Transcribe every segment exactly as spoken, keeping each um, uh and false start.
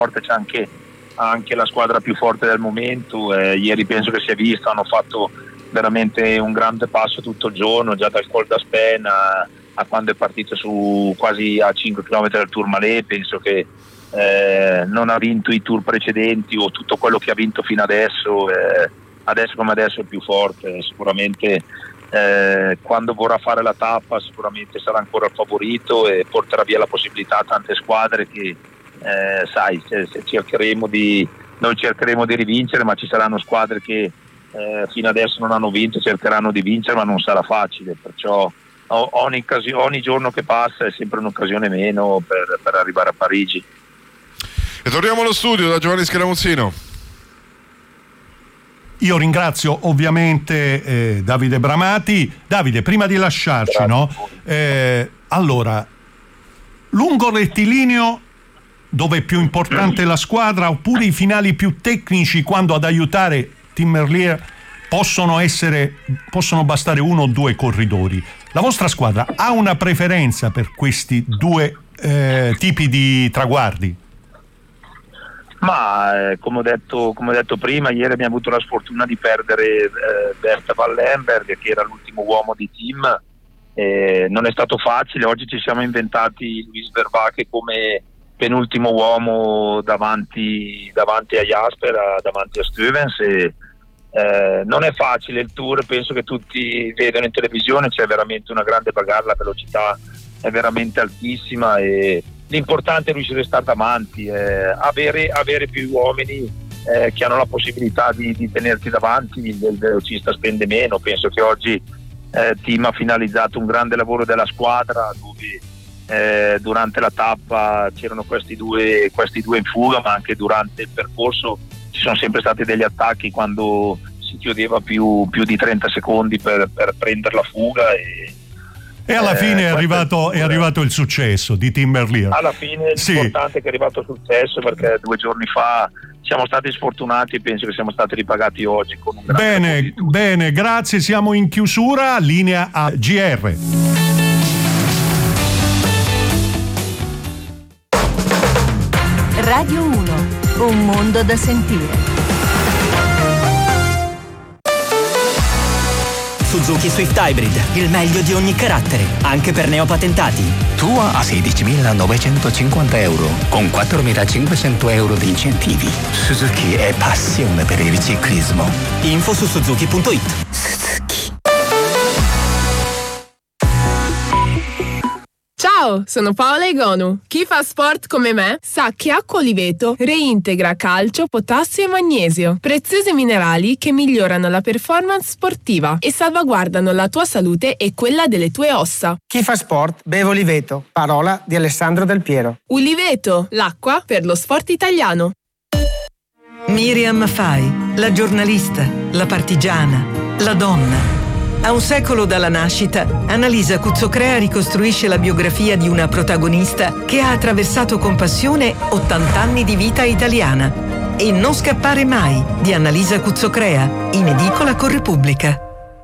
forte, c'è anche, anche la squadra più forte del momento. Eh, ieri penso che si è visto, hanno fatto veramente un grande passo tutto il giorno, già dal Col d'Aspen a, a quando è partito su quasi a cinque chilometri dal Tourmalet. Penso che eh, non ha vinto i tour precedenti o tutto quello che ha vinto fino adesso, eh, adesso come adesso è più forte. Sicuramente eh, quando vorrà fare la tappa sicuramente sarà ancora il favorito e porterà via la possibilità a tante squadre che eh, sai, se, se cercheremo di noi cercheremo di rivincere, ma ci saranno squadre che Eh, fino adesso non hanno vinto, cercheranno di vincere, ma non sarà facile, perciò ogni, ogni giorno che passa è sempre un'occasione meno per, per arrivare a Parigi. E torniamo allo studio da Giovanni Scaramuzzino. Io ringrazio ovviamente eh, Davide Bramati. Davide, prima di lasciarci, no? Eh, allora, lungo rettilineo dove è più importante la squadra, oppure i finali più tecnici quando ad aiutare Tim Merlier possono essere possono bastare uno o due corridori? La vostra squadra ha una preferenza per questi due eh, tipi di traguardi? Ma eh, come ho detto come ho detto prima, ieri abbiamo avuto la sfortuna di perdere eh, Bert Wallenberg, che era l'ultimo uomo di Tim. Eh, non è stato facile. Oggi ci siamo inventati Luis Vervaeke come penultimo uomo davanti, davanti a Jasper, a, davanti a Stevens, e eh, non è facile il tour. Penso che tutti vedono in televisione, c'è veramente una grande bagarre, la velocità è veramente altissima e l'importante è riuscire a stare davanti, eh, avere, avere più uomini eh, che hanno la possibilità di, di tenerti davanti. Il velocista spende meno. Penso che oggi eh, Tim ha finalizzato un grande lavoro della squadra, dove Eh, durante la tappa c'erano questi due, questi due in fuga, ma anche durante il percorso ci sono sempre stati degli attacchi quando si chiudeva più, più di trenta secondi per, per prendere la fuga e, e alla eh, fine è arrivato, è arrivato il successo di Tim Merlier. Alla fine sì. L'importante è che è arrivato il successo, perché due giorni fa siamo stati sfortunati e penso che siamo stati ripagati oggi con un grande bene, bene, grazie, siamo in chiusura, linea a G R. Radio uno, un mondo da sentire. Suzuki Swift Hybrid, il meglio di ogni carattere, anche per neopatentati. Tua a sedicimilanovecentocinquanta euro, con quattromilacinquecento euro di incentivi. Suzuki è passione per il ciclismo. Info su suzuki punto it. Ciao, sono Paola Egonu. Chi fa sport come me sa che acqua Oliveto reintegra calcio, potassio e magnesio, preziosi minerali che migliorano la performance sportiva e salvaguardano la tua salute e quella delle tue ossa. Chi fa sport beve Oliveto, parola di Alessandro Del Piero. Oliveto, l'acqua per lo sport italiano. Miriam Fai, la giornalista, la partigiana, la donna. A un secolo dalla nascita, Annalisa Cuzzocrea ricostruisce la biografia di una protagonista che ha attraversato con passione ottanta anni di vita italiana. E Non scappare mai, di Annalisa Cuzzocrea, in edicola con Repubblica.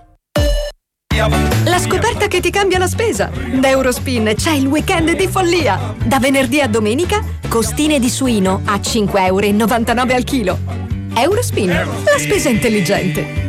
La scoperta che ti cambia la spesa. Da Eurospin c'è il weekend di follia. Da venerdì a domenica, costine di suino a cinque virgola novantanove euro al chilo. Eurospin, la spesa intelligente.